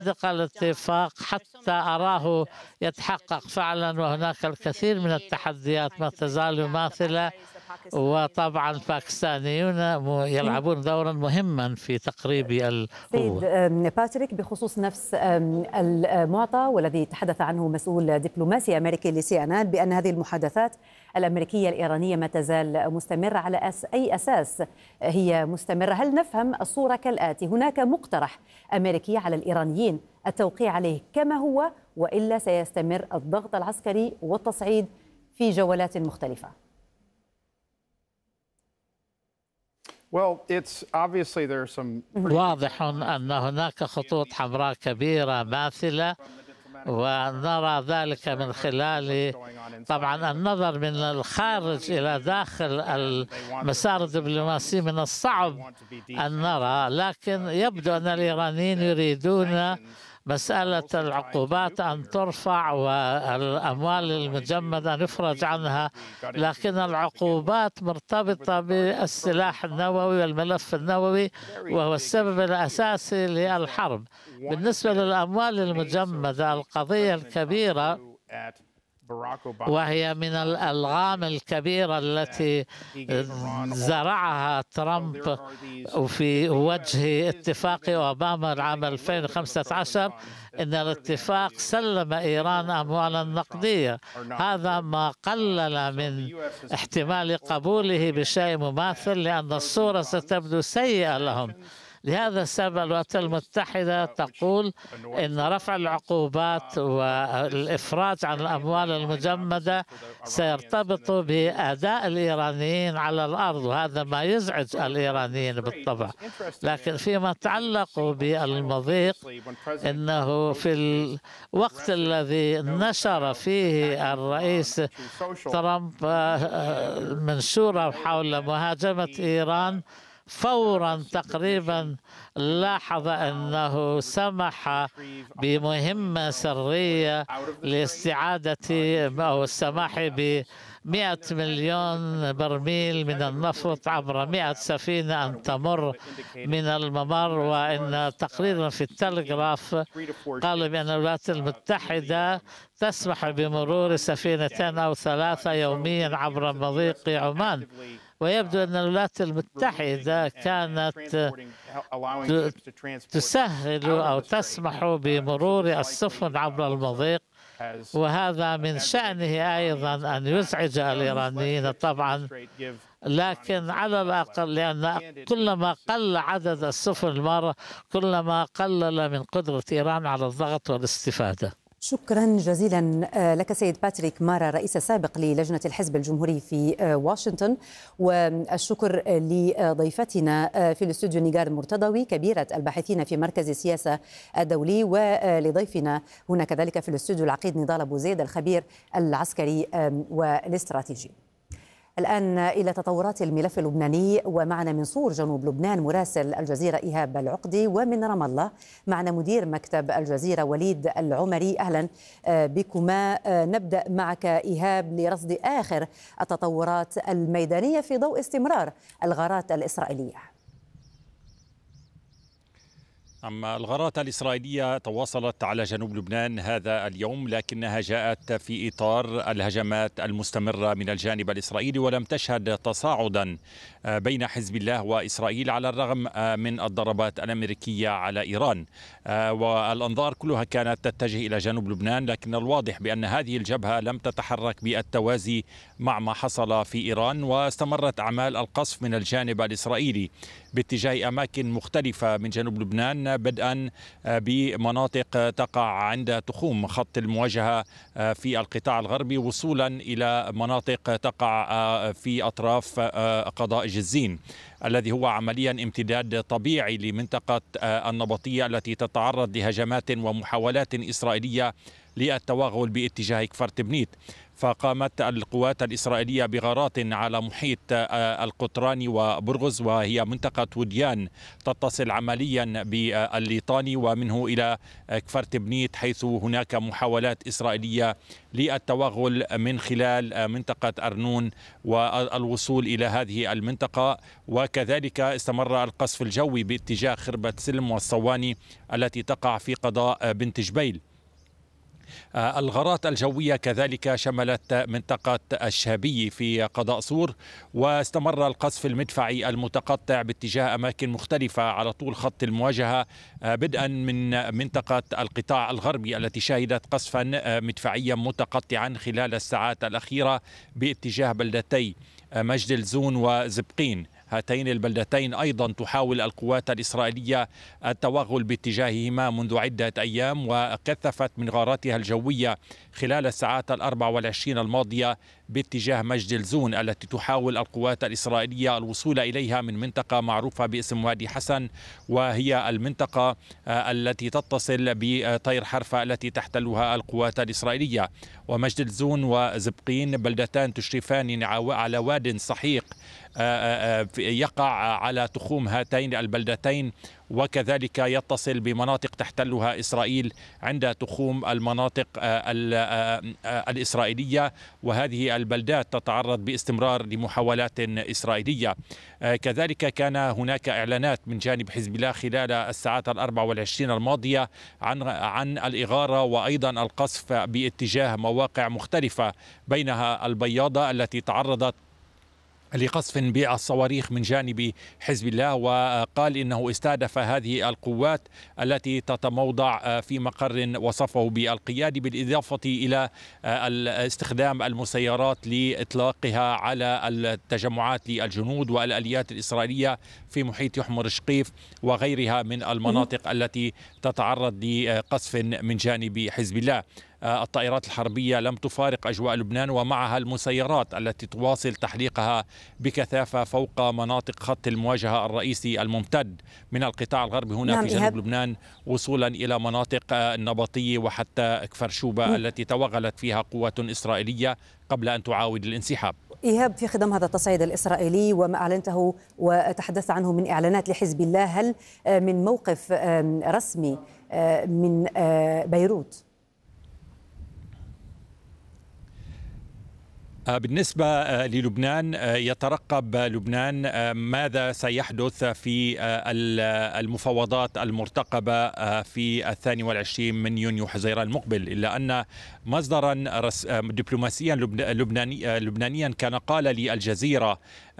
الاتفاق حتى أراه يتحقق فعلا، وهناك الكثير من التحديات ما تزال مماثلة، وطبعا الباكستانيون يلعبون دورا مهما في تقريب سيد القوة. باتريك، بخصوص نفس المعطى والذي تحدث عنه مسؤول دبلوماسي أمريكي لسي ان ان بأن هذه المحادثات الأمريكية الإيرانية ما تزال مستمرة، على أي أساس هي مستمرة؟ هل نفهم الصورة كالآتي: هناك مقترح أمريكي على الإيرانيين التوقيع عليه كما هو، وإلا سيستمر الضغط العسكري والتصعيد في جولات مختلفة؟ واضح أن هناك خطوط حمراء كبيرة ماثلة، ونرى ذلك من خلال طبعا النظر من الخارج إلى داخل المسار الدبلوماسي. من الصعب أن نرى، لكن يبدو أن الإيرانيين يريدون مسألة العقوبات أن ترفع والأموال المجمدة نفرج عنها، لكن العقوبات مرتبطة بالسلاح النووي والملف النووي، وهو السبب الأساسي للحرب. بالنسبة للأموال المجمدة، القضية الكبيرة وهي من الألغام الكبيرة التي زرعها ترامب في وجه اتفاق أوباما العام 2015، إن الاتفاق سلم إيران أموالا نقدية. هذا ما قلل من احتمال قبوله بشيء مماثل، لأن الصورة ستبدو سيئة لهم. لهذا السبب الولايات المتحدة تقول إن رفع العقوبات والإفراج عن الأموال المجمدة سيرتبط بأداء الإيرانيين على الأرض، وهذا ما يزعج الإيرانيين بالطبع. لكن فيما يتعلق بالمضيق، إنه في الوقت الذي نشر فيه الرئيس ترامب منشورة حول مهاجمة إيران، فورا تقريبا لاحظ أنه سمح بمهمة سرية لاستعادة أو السماح ب100 مليون برميل من النفط عبر 100 سفينة أن تمر من الممر. وإن تقريرا في التلغراف قالوا بأن الولايات المتحدة تسمح بمرور سفينتين أو 3 يوميا عبر مضيق عمان. ويبدو أن الولايات المتحدة كانت تسهل أو تسمح بمرور السفن عبر المضيق، وهذا من شأنه أيضا أن يزعج الإيرانيين طبعا، لكن على الأقل لأن كلما قل عدد السفن المارة كلما قلل من قدرة إيران على الضغط والاستفادة. شكرا جزيلا لك سيد باتريك مارا، رئيس سابق للجنة الحزب الجمهوري في واشنطن، والشكر لضيفتنا في الاستوديو نيجار مرتضوي كبيرة الباحثين في مركز السياسة الدولي، ولضيفنا هنا كذلك في الاستوديو العقيد نضال أبو زيد الخبير العسكري والاستراتيجي. الآن إلى تطورات الملف اللبناني، ومعنا من صور جنوب لبنان مراسل الجزيرة إيهاب العقدي، ومن رام الله معنا مدير مكتب الجزيرة وليد العمري. أهلا بكما. نبدأ معك إيهاب لرصد آخر التطورات الميدانية في ضوء استمرار الغارات الإسرائيلية. أما الغارات الإسرائيلية تواصلت على جنوب لبنان هذا اليوم، لكنها جاءت في إطار الهجمات المستمرة من الجانب الإسرائيلي، ولم تشهد تصاعدا بين حزب الله وإسرائيل على الرغم من الضربات الأمريكية على إيران. والأنظار كلها كانت تتجه إلى جنوب لبنان، لكن الواضح بأن هذه الجبهة لم تتحرك بالتوازي مع ما حصل في إيران، واستمرت أعمال القصف من الجانب الإسرائيلي باتجاه أماكن مختلفة من جنوب لبنان، بدءا بمناطق تقع عند تخوم خط المواجهة في القطاع الغربي، وصولا إلى مناطق تقع في أطراف قضاء جزين، الذي هو عمليا امتداد طبيعي لمنطقة النبطية التي تتعرض لهجمات ومحاولات إسرائيلية للتوغل باتجاه كفر بنيت. فقامت القوات الإسرائيلية بغارات على محيط القطراني وبرغز، وهي منطقة وديان تتصل عمليا بالليطاني ومنه إلى كفر بنيت، حيث هناك محاولات إسرائيلية للتوغل من خلال منطقة أرنون والوصول إلى هذه المنطقة. وكذلك استمر القصف الجوي باتجاه خربة سلم والصواني التي تقع في قضاء بنت جبيل. الغارات الجوية كذلك شملت منطقة الشهبي في قضاء صور، واستمر القصف المدفعي المتقطع باتجاه أماكن مختلفة على طول خط المواجهة، بدءا من منطقة القطاع الغربي التي شهدت قصفا مدفعيا متقطعا خلال الساعات الأخيرة باتجاه بلدتي مجد الزون وزبقين. هاتين البلدتين أيضا تحاول القوات الإسرائيلية التوغل باتجاههما منذ عدة أيام، وكثفت من غاراتها الجوية خلال الساعات 24 الماضية باتجاه مجد الزون التي تحاول القوات الإسرائيلية الوصول إليها من منطقة معروفة باسم وادي حسن، وهي المنطقة التي تتصل بطير حرفة التي تحتلها القوات الإسرائيلية. ومجد الزون وزبقين بلدتان تشرفان على واد سحيق يقع على تخوم هاتين البلدتين، وكذلك يتصل بمناطق تحتلها إسرائيل عند تخوم المناطق الإسرائيلية، وهذه البلدات تتعرض باستمرار لمحاولات إسرائيلية. كذلك كان هناك إعلانات من جانب حزب الله خلال الساعات 24 الماضية عن الإغارة وأيضا القصف باتجاه مواقع مختلفة، بينها البياضة التي تعرضت لقصف بالصواريخ من جانب حزب الله، وقال إنه استهدف هذه القوات التي تتموضع في مقر وصفه بالقيادي، بالإضافة إلى استخدام المسيرات لإطلاقها على التجمعات للجنود والآليات الإسرائيلية في محيط يحمر شقيف وغيرها من المناطق التي تتعرض لقصف من جانب حزب الله. الطائرات الحربية لم تفارق أجواء لبنان، ومعها المسيرات التي تواصل تحليقها بكثافة فوق مناطق خط المواجهة الرئيسي الممتد من القطاع الغربي هنا في جنوب لبنان وصولا إلى مناطق النبطية وحتى كفر شوبة التي توغلت فيها قوات إسرائيلية قبل أن تعاود الانسحاب. إيهاب، في خضم هذا التصعيد الإسرائيلي وما أعلنته وتحدث عنه من إعلانات لحزب الله، هل من موقف رسمي من بيروت؟ بالنسبة للبنان، يترقب لبنان ماذا سيحدث في المفاوضات المرتقبة في 22 من يونيو حزيران المقبل، إلا أن مصدرا دبلوماسيا لبنانيا كان قال للجزيرة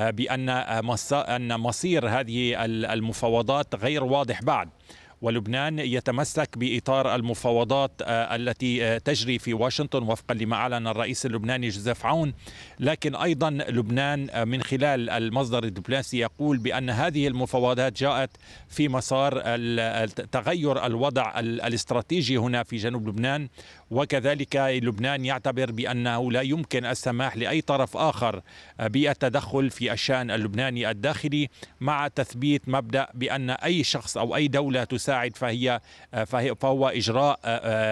بأن مصير هذه المفاوضات غير واضح بعد، ولبنان يتمسك بإطار المفاوضات التي تجري في واشنطن وفقا لما أعلن الرئيس اللبناني جوزيف عون. لكن أيضا لبنان من خلال المصدر الدبلوماسي يقول بأن هذه المفاوضات جاءت في مسار تغير الوضع الاستراتيجي هنا في جنوب لبنان، وكذلك لبنان يعتبر بأنه لا يمكن السماح لأي طرف آخر بالتدخل في الشأن اللبناني الداخلي، مع تثبيت مبدأ بأن أي شخص أو أي دولة تساعد فهو إجراء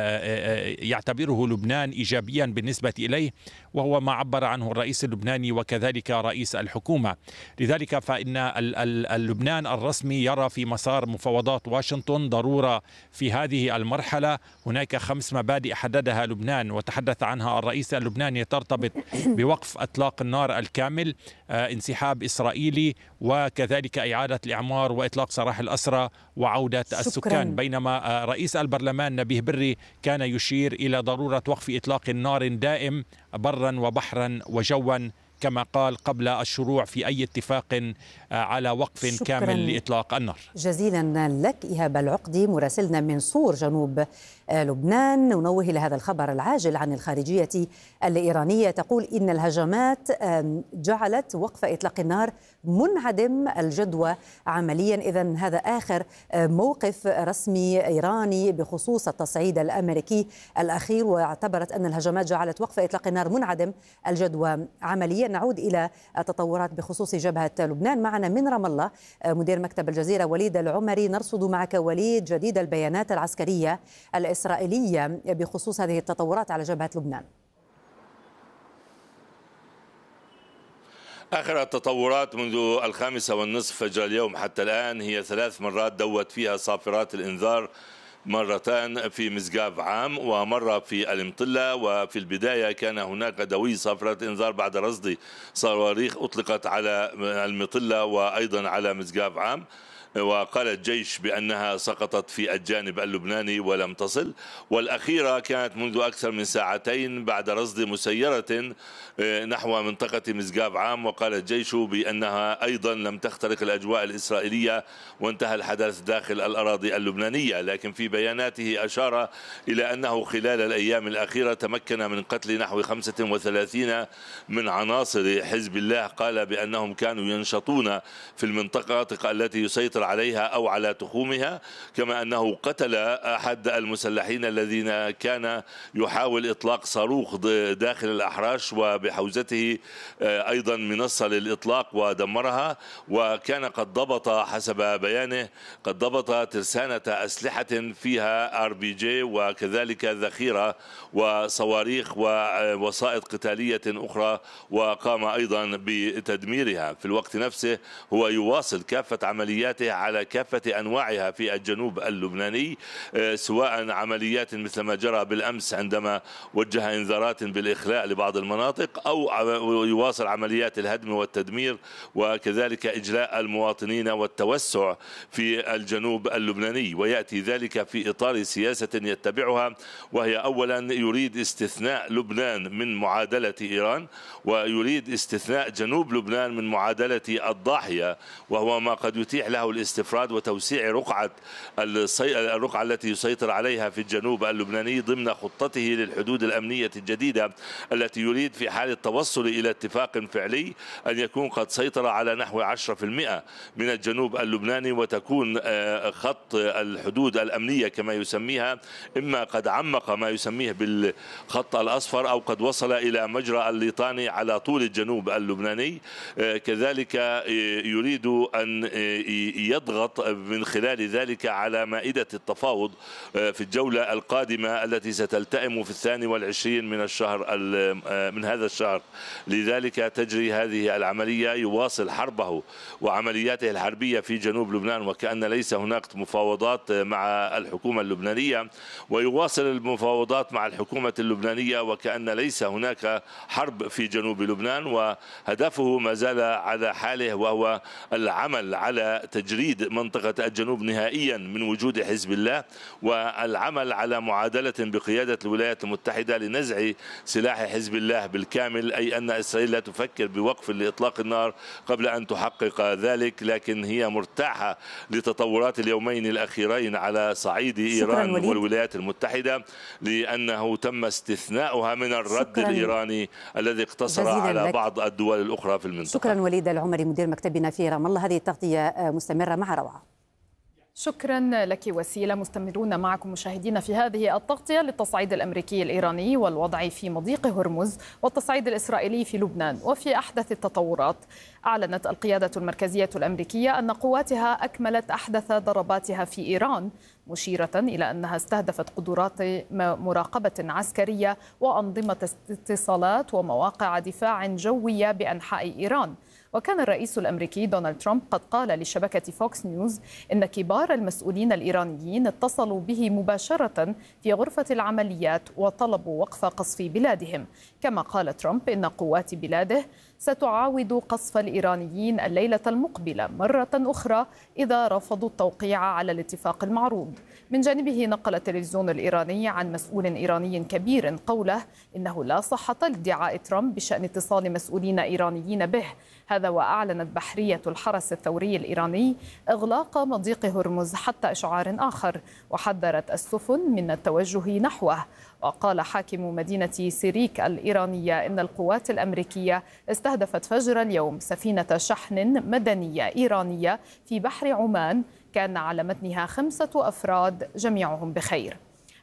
يعتبره لبنان إيجابيا بالنسبة إليه، وهو ما عبر عنه الرئيس اللبناني وكذلك رئيس الحكومة. لذلك فإن اللبنان الرسمي يرى في مسار مفاوضات واشنطن ضرورة في هذه المرحلة. هناك 5 مبادئ حددها لبنان وتحدث عنها الرئيس اللبناني، ترتبط بوقف إطلاق النار الكامل، انسحاب إسرائيلي، وكذلك إعادة الإعمار وإطلاق سراح الأسرى وعودة السكان. بينما رئيس البرلمان نبيه بري كان يشير إلى ضرورة وقف إطلاق النار دائم برا وبحرا وجوا، كما قال قبل الشروع في أي اتفاق على وقف كامل لإطلاق النار. جزيلا لك إيهاب العقدي مراسلنا من صور جنوب لبنان. ننوه إلى هذا الخبر العاجل عن الخارجية الإيرانية، تقول إن الهجمات جعلت وقف إطلاق النار منعدم الجدوى عمليا. إذن هذا آخر موقف رسمي إيراني بخصوص التصعيد الأمريكي الأخير، واعتبرت أن الهجمات جعلت وقف إطلاق النار منعدم الجدوى عمليا. سريعا نعود إلى التطورات بخصوص جبهة لبنان. معنا من رام الله مدير مكتب الجزيرة وليد العمري. نرصد معك وليد جديد البيانات العسكرية الإسرائيلية بخصوص هذه التطورات على جبهة لبنان. آخر التطورات منذ 5:30 فجر اليوم حتى الآن هي 3 مرات دوت فيها صافرات الإنذار، مرتان في مسقاف عام ومرة في المطلة. وفي البداية كان هناك دوي صافرات إنذار بعد رصد صواريخ أطلقت على المطلة وأيضا على مسقاف عام، وقال الجيش بأنها سقطت في الجانب اللبناني ولم تصل. والأخيرة كانت منذ أكثر من ساعتين بعد رصد مسيرة نحو منطقة مسقاف عام، وقال الجيش بأنها أيضا لم تخترق الأجواء الإسرائيلية وانتهى الحدث داخل الأراضي اللبنانية. لكن في بياناته أشار إلى أنه خلال الأيام الأخيرة تمكن من قتل نحو 35 من عناصر حزب الله. قال بأنهم كانوا ينشطون في المنطقة التي يسيطر عليها أو على تخومها، كما أنه قتل أحد المسلحين الذين كان يحاول إطلاق صاروخ داخل الأحراش وبحوزته أيضا منصة للإطلاق ودمرها. وكان قد ضبط حسب بيانه قد ضبط ترسانة أسلحة فيها RPG وكذلك ذخيرة وصواريخ ووسائط قتالية أخرى، وقام أيضا بتدميرها. في الوقت نفسه هو يواصل كافة عملياته على كافة أنواعها في الجنوب اللبناني، سواء عمليات مثل ما جرى بالأمس عندما وجه إنذارات بالإخلاء لبعض المناطق، أو يواصل عمليات الهدم والتدمير وكذلك إجلاء المواطنين والتوسع في الجنوب اللبناني. ويأتي ذلك في إطار سياسة يتبعها، وهي أولا يريد استثناء لبنان من معادلة إيران، ويريد استثناء جنوب لبنان من معادلة الضاحية، وهو ما قد يتيح له الاستفراد وتوسيع الرقعة التي يسيطر عليها في الجنوب اللبناني ضمن خطته للحدود الأمنية الجديدة، التي يريد في حال التوصل إلى اتفاق فعلي أن يكون قد سيطر على نحو 10% من الجنوب اللبناني، وتكون خط الحدود الأمنية كما يسميها إما قد عمق ما يسميه بالخط الأصفر أو قد وصل إلى مجرى الليطاني على طول الجنوب اللبناني. كذلك يريد أن يضغط من خلال ذلك على مائدة التفاوض في الجولة القادمة التي ستلتئم في 22 من هذا الشهر. لذلك تجري هذه العملية، يواصل حربه وعملياته الحربية في جنوب لبنان وكأن ليس هناك مفاوضات مع الحكومة اللبنانية، ويواصل المفاوضات مع الحكومة اللبنانية وكأن ليس هناك حرب في جنوب لبنان. وهدفه ما زال على حاله، وهو العمل على تجريد منطقة الجنوب نهائيا من وجود حزب الله، والعمل على معادلة بقيادة الولايات المتحدة لنزع سلاح حزب الله بالكامل، أي أن إسرائيل لا تفكر بوقف لإطلاق النار قبل أن تحقق ذلك، لكن هي مرتاحة لتطورات اليومين الأخيرين على صعيد إيران والولايات المتحدة، لأنه تم استثناؤها من الرد الإيراني الذي اقتصر على بعض الدول الأخرى في المنطقة. شكرا وليد العمري مدير مكتبنا في رام الله. هذه التغطية مستمرة مع روعة. شكرا لك وسيلة. مستمرون معكم مشاهدينا في هذه التغطية للتصعيد الأمريكي الإيراني والوضع في مضيق هرمز والتصعيد الإسرائيلي في لبنان. وفي أحدث التطورات، أعلنت القيادة المركزية الأمريكية أن قواتها أكملت أحدث ضرباتها في إيران، مشيرة إلى أنها استهدفت قدرات مراقبة عسكرية وأنظمة اتصالات ومواقع دفاع جوية بأنحاء إيران. وكان الرئيس الأمريكي دونالد ترامب قد قال لشبكة فوكس نيوز إن كبار المسؤولين الإيرانيين اتصلوا به مباشرة في غرفة العمليات وطلبوا وقف قصف بلادهم. كما قال ترامب إن قوات بلاده ستعاود قصف الإيرانيين الليلة المقبلة مرة أخرى إذا رفضوا التوقيع على الاتفاق المعروض. من جانبه نقل التلفزيون الإيراني عن مسؤول إيراني كبير قوله إنه لا صحة لادعاء ترامب بشأن اتصال مسؤولين إيرانيين به. هذا وأعلنت بحرية الحرس الثوري الإيراني إغلاق مضيق هرمز حتى إشعار آخر، وحذرت السفن من التوجه نحوه. وقال حاكم مدينة سيريك الإيرانية إن القوات الأمريكية استهدفت فجر اليوم سفينة شحن مدنية إيرانية في بحر عمان كان على متنها 5 أفراد جميعهم بخير.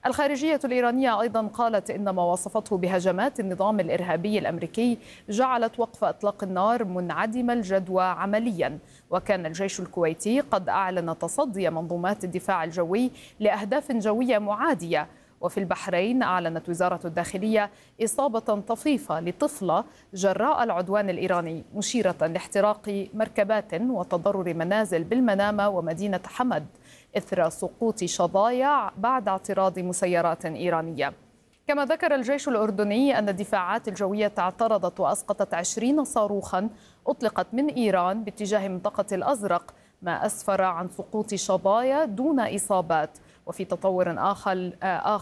الخارجية الإيرانية أيضا قالت إن ما وصفته بهجمات النظام الإرهابي الأمريكي جعلت وقف إطلاق النار منعدم الجدوى عمليا. وكان الجيش الكويتي قد أعلن تصدي منظومات الدفاع الجوي لأهداف جوية معادية. وفي البحرين أعلنت وزارة الداخلية إصابة طفيفة لطفلة جراء العدوان الإيراني، مشيرة لاحتراق مركبات وتضرر منازل بالمنامة ومدينة حمد إثر سقوط شظايا بعد اعتراض مسيرات إيرانية. كما ذكر الجيش الأردني أن الدفاعات الجوية اعترضت وأسقطت 20 صاروخا أطلقت من إيران باتجاه منطقة الأزرق، ما أسفر عن سقوط شظايا دون إصابات. وفي تطور آخر